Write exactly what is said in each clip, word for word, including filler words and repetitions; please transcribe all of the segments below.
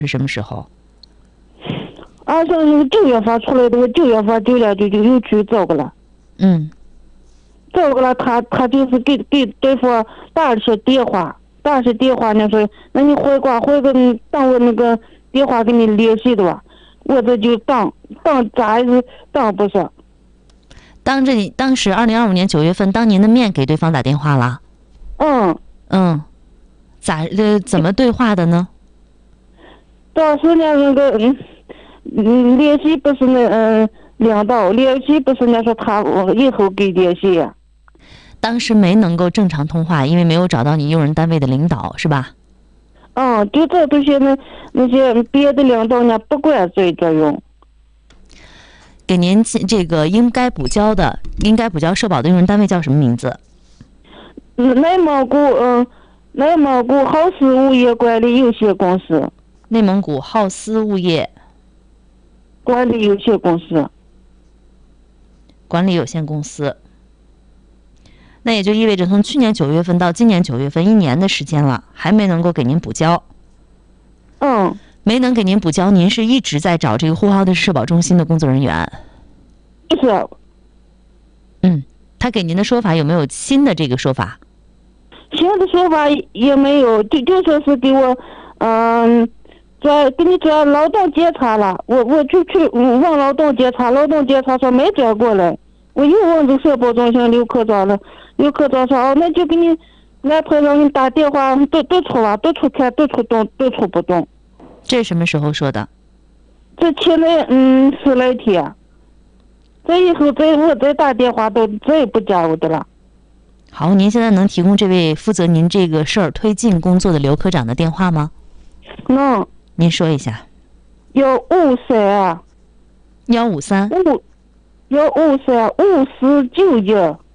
是什么时候？ 二十那个九月份出来的，我九月份九月就就又去找过了。 嗯， 找过了，他他就是给给对方打了些电话，打了些电话呢说，那你回过回个等我那个电话给你联系的吧。我这就等等咋也是等不上。 当着你当时二零二五年九月份当您的面给对方打电话了？ 嗯嗯，咋呃怎么对话的呢？ 当时呢那个嗯嗯联系不是那嗯领导联系不是那说他以后给联系呀。 当时没能够正常通话，因为没有找到你用人单位的领导，是吧？ 嗯，就这这些那那些别的领导呢不管这作用。 给您这个应该补交的、应该补交社保的用人单位叫什么名字？ 内蒙古嗯，内蒙古浩斯物业管理有限公司。 内蒙古浩斯物业管理有限公司。 管理有限公司。那也就意味着从去年九月份到今年九月份，一年的时间了，还没能够给您补交。 嗯。 没能给您补交，您是一直在找这个呼和浩特市社保中心的工作人员。 是。 嗯，他给您的说法有没有新的这个说法？ 新的说法也没有，就就说是给我，嗯，做给你做劳动检查了，我我就去问劳动检查，劳动检查说没转过来，我又问这社保中心刘科长了，刘科长说哦，那就给你来朋友给你打电话，都都出啊，都出看，都出动，都出不动。 这是什么时候说的？ 这前来嗯十来天，这以后再我再打电话都再也不加我的了。 好，您现在能提供这位负责您这个事儿推进工作的刘科长的电话吗？ 能。 您说一下。 幺五三。 幺五三。 五。幺五三五四九一。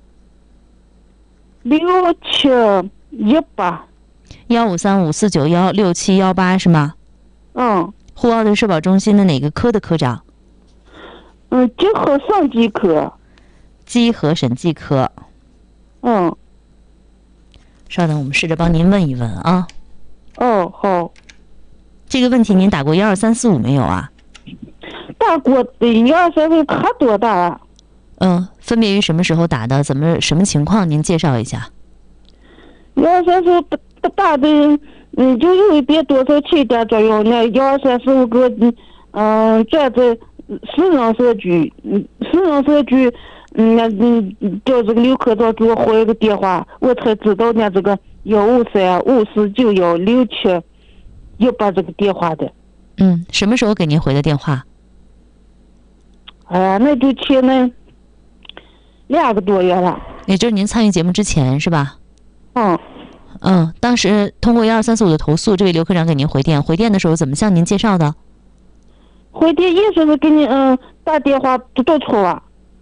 六七一八。 幺五三五四九幺六七幺八是吗？ 嗯。 呼和浩特社保中心的哪个科的科长？ 嗯，集合审计科。 稽核审计科。 嗯。 稍等，我们试着帮您问一问啊。 哦，好。 这个问题您打过一二三四五没有啊？ 打过一二三四，他多大啊？ 嗯，分别于什么时候打的？怎么什么情况？您介绍一下。 一二三四打打的，嗯，就有一遍多少起点作用，那一二三四五个，嗯，转在市人社局，嗯，市人社局，嗯，那嗯叫这个刘科长给我回个电话，我才知道呢这个幺五三五四九幺六七一八这个电话的。 嗯，什么时候给您回的电话？ 哎呀，那就前那两个多月了。 也就是您参与节目之前是吧？ 嗯。 嗯，当时通过一二三四五的投诉，这位刘科长给您回电，回电的时候怎么向您介绍的？ 回电意思是给你嗯打电话都都出啊。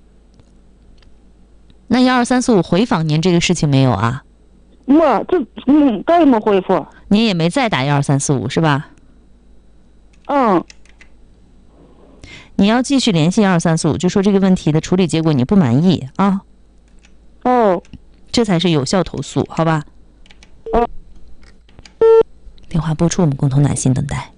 那一二三四五回访您这个事情没有啊？ 没，这嗯，刚也没回复。 您也没再打一二三四五是吧？ 嗯。 你要继续联系一二三四五，就说这个问题的处理结果你不满意啊。 哦。 这才是有效投诉，好吧？ 哦。 电话播出，我们共同耐心等待。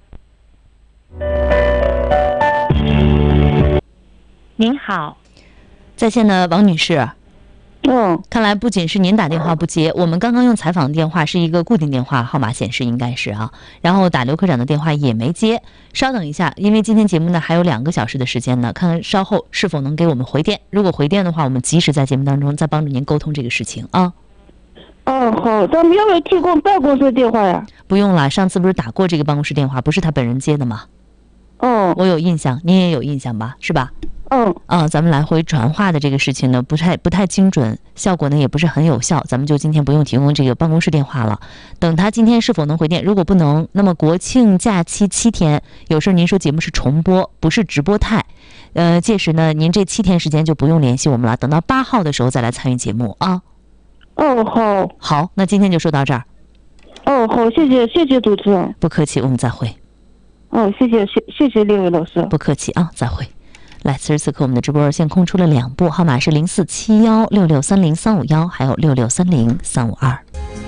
您好， 在线的王女士。 嗯， 看来不仅是您打电话不接，我们刚刚用采访电话是一个固定电话号码显示应该是啊，然后打刘科长的电话也没接。稍等一下，因为今天节目呢还有两个小时的时间呢，看看稍后是否能给我们回电。如果回电的话，我们及时在节目当中再帮助您沟通这个事情啊。 哦，好，咱们要不要提供办公室电话呀？ 不用了，上次不是打过这个办公室电话，不是他本人接的吗？ 哦， 我有印象，您也有印象吧？是吧？ 嗯， 啊，咱们来回传话的这个事情呢，不太不太精准，效果呢也不是很有效，咱们就今天不用提供这个办公室电话了。等他今天是否能回电，如果不能，那么国庆假期七天，有时候您说节目是重播，不是直播态，呃，届时呢，您这七天时间就不用联系我们了，等到八号的时候再来参与节目啊。 哦，好， 好，那今天就说到这儿。 哦，好，谢谢，谢谢主持人。 不客气，我们再会。 哦，谢谢，谢谢谢列位老师。 不客气啊，再会。来，此时此刻我们的直播热线空出了两部，号码是零四七幺六六三零三五幺，还有六六三零三五二。